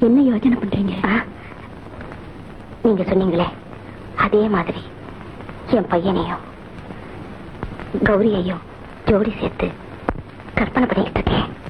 என்ன யோசனை பண்றீங்க? நீங்க சொன்னீங்களே அதே மாதிரி என் பையனையும் கௌரியையும் ஜோடி சேர்த்து கற்பனை பண்ணிக்கிட்டு இருக்கேன்.